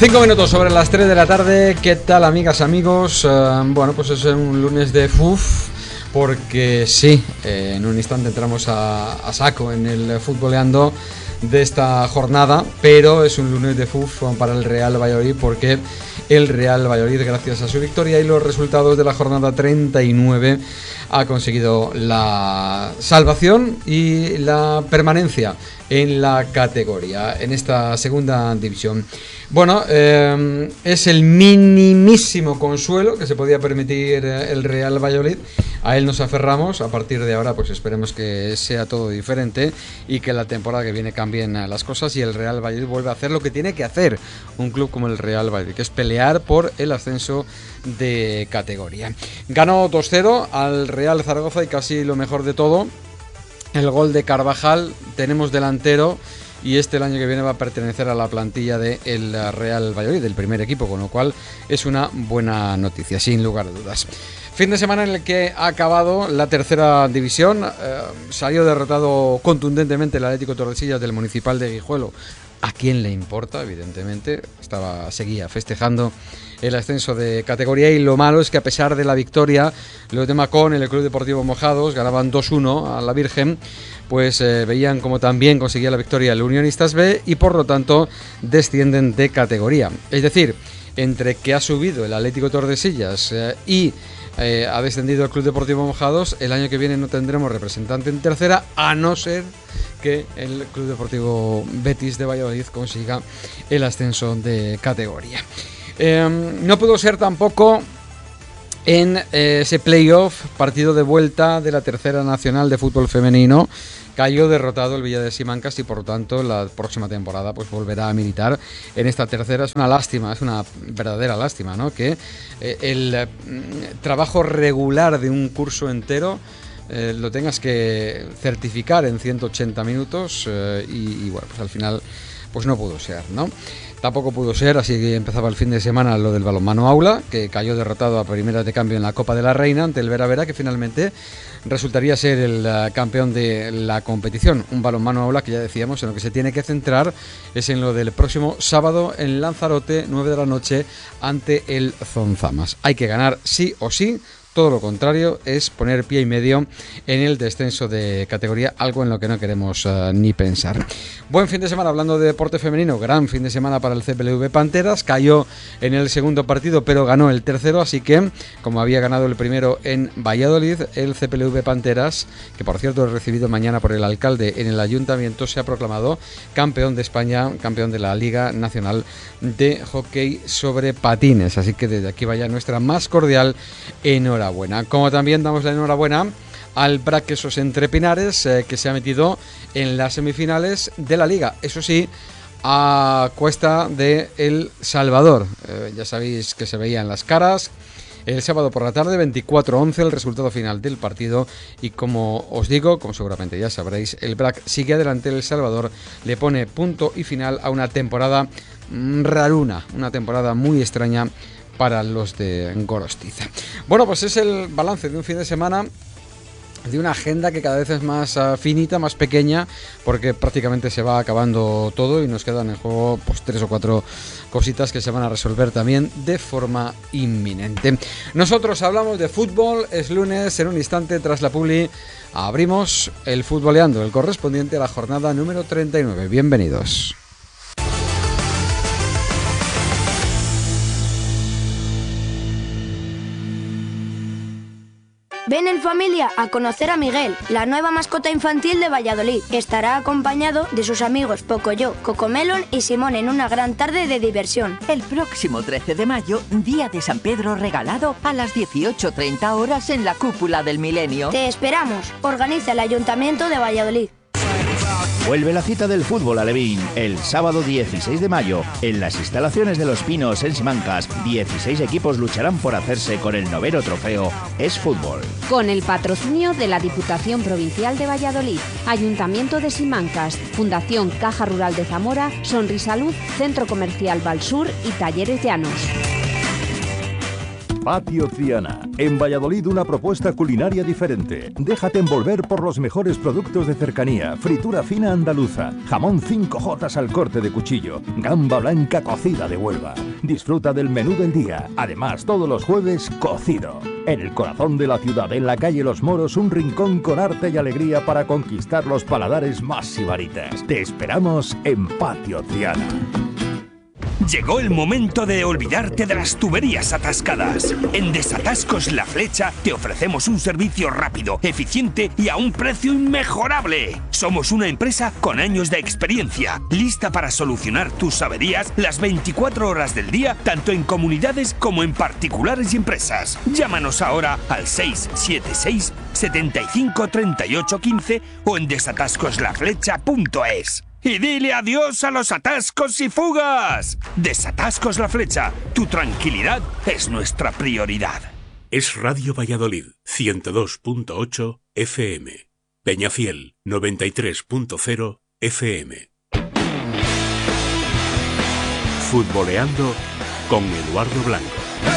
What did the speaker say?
5 minutos sobre las 3 de la tarde. ¿Qué tal, amigas, amigos? Bueno, pues es un lunes de FUF, porque sí, en un instante entramos a saco en el futboleando de esta jornada, pero es un lunes de FUF para el Real Valladolid, porque el Real Valladolid, gracias a su victoria y los resultados de la jornada 39, ha conseguido la salvación y la permanencia en la categoría, en esta segunda división. Bueno, es el minimísimo consuelo que se podía permitir el Real Valladolid. A él nos aferramos. A partir de ahora, pues esperemos que sea todo diferente y que la temporada que viene cambien las cosas y el Real Valladolid vuelva a hacer lo que tiene que hacer un club como el Real Valladolid, que es pelear por el ascenso de categoría. Ganó 2-0 al Real Zaragoza y casi lo mejor de todo, el gol de Carvajal. Tenemos delantero y el año que viene va a pertenecer a la plantilla del Real Valladolid, del primer equipo, con lo cual es una buena noticia, sin lugar a dudas. Fin de semana en el que ha acabado la tercera división. Salió derrotado contundentemente el Atlético Tordesillas del Municipal de Guijuelo. ¿A quién le importa? Evidentemente, seguía festejando el ascenso de categoría, y lo malo es que a pesar de la victoria, los de Macón, el Club Deportivo Mojados, ganaban 2-1 a la Virgen, pues veían como también conseguía la victoria el Unionistas B y por lo tanto descienden de categoría. Es decir, entre que ha subido el Atlético Tordesillas y ha descendido el Club Deportivo Mojados, el año que viene no tendremos representante en tercera, a no ser que el Club Deportivo Betis de Valladolid consiga el ascenso de categoría. No pudo ser tampoco en ese playoff, partido de vuelta de la tercera nacional de fútbol femenino. Cayó derrotado el Villa de Simancas y por lo tanto la próxima temporada pues volverá a militar en esta tercera. Es una lástima, es una verdadera lástima, ¿no? Que el trabajo regular de un curso entero lo tengas que certificar en 180 minutos y bueno, pues al final pues no pudo ser, ¿no? Tampoco pudo ser, así que empezaba el fin de semana lo del balonmano Aula, que cayó derrotado a primeras de cambio en la Copa de la Reina ante el Vera Vera, que finalmente resultaría ser el campeón de la competición. Un balonmano Aula que ya decíamos, en lo que se tiene que centrar es en lo del próximo sábado en Lanzarote, 9 de la noche, ante el Zonzamas. Hay que ganar sí o sí. Todo lo contrario es poner pie y medio en el descenso de categoría, algo en lo que no queremos ni pensar. Buen fin de semana hablando de deporte femenino, gran fin de semana para el CPLV Panteras. Cayó en el segundo partido, pero ganó el tercero, así que, como había ganado el primero en Valladolid, el CPLV Panteras, que por cierto es recibido mañana por el alcalde en el ayuntamiento, se ha proclamado campeón de España, campeón de la Liga Nacional de Hockey sobre Patines. Así que desde aquí vaya nuestra más cordial enhorabuena. Como también damos la enhorabuena al BRAC Quesos Entre Pinares, que se ha metido en las semifinales de la Liga. Eso sí, a cuesta de El Salvador. Ya sabéis que se veían las caras. El sábado por la tarde, 24-11, el resultado final del partido. Y como os digo, como seguramente ya sabréis, el BRAC sigue adelante. El Salvador le pone punto y final a una temporada raruna, una temporada muy extraña para los de Gorostiza. Bueno, pues es el balance de un fin de semana, de una agenda que cada vez es más finita, más pequeña, porque prácticamente se va acabando todo y nos quedan en juego pues 3 o 4 cositas que se van a resolver también de forma inminente. Nosotros hablamos de fútbol, es lunes, en un instante tras la publi abrimos el Futboleando, el correspondiente a la jornada número 39. Bienvenidos. Ven en familia a conocer a Miguel, la nueva mascota infantil de Valladolid. Estará acompañado de sus amigos Pocoyo, Cocomelon y Simón en una gran tarde de diversión. El próximo 13 de mayo, día de San Pedro regalado, a las 18:30 horas en la Cúpula del Milenio. Te esperamos. Organiza el Ayuntamiento de Valladolid. Vuelve la cita del fútbol alevín el sábado 16 de mayo en las instalaciones de Los Pinos en Simancas. 16 equipos lucharán por hacerse con el 9º trofeo Es Fútbol. Con el patrocinio de la Diputación Provincial de Valladolid, Ayuntamiento de Simancas, Fundación Caja Rural de Zamora, Sonrisalud, Centro Comercial Valsur y Talleres Llanos. Patio Triana. En Valladolid una propuesta culinaria diferente. Déjate envolver por los mejores productos de cercanía. Fritura fina andaluza. Jamón 5J al corte de cuchillo. Gamba blanca cocida de Huelva. Disfruta del menú del día. Además, todos los jueves, cocido. En el corazón de la ciudad, en la calle Los Moros, un rincón con arte y alegría para conquistar los paladares más sibaritas. Te esperamos en Patio Triana. Llegó el momento de olvidarte de las tuberías atascadas. En Desatascos La Flecha te ofrecemos un servicio rápido, eficiente y a un precio inmejorable. Somos una empresa con años de experiencia, lista para solucionar tus averías las 24 horas del día, tanto en comunidades como en particulares y empresas. Llámanos ahora al 676 75 38 15 o en desatascoslaflecha.es. Y dile adiós a los atascos y fugas. Desatascos La Flecha. Tu tranquilidad es nuestra prioridad. Es Radio Valladolid, 102.8 FM. Peñafiel, 93.0 FM. Futboleando con Eduardo Blanco.